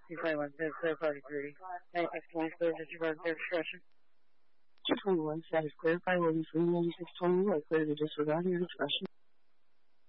221, third party greedy. X20 clear, disregard their discretion. 221, status clear, 583, 9620, clear to disregard your discretion.